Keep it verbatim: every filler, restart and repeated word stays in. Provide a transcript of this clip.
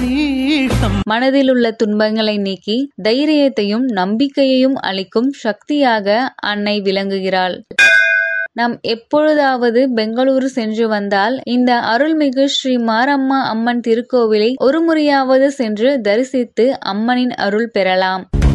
மனதில் உள்ள துன்பங்களை நீக்கி தைரியத்தையும் நம்பிக்கையையும் அளிக்கும் சக்தியாக அன்னை விளங்குகிறாள். நாம் எப்பொழுதாவது பெங்களூரு சென்று வந்தால் இந்த அருள்மிகு ஸ்ரீ மாரம்மா அம்மன் திருக்கோவிலை ஒரு முறையாவது சென்று தரிசித்து அம்மனின் அருள் பெறலாம்.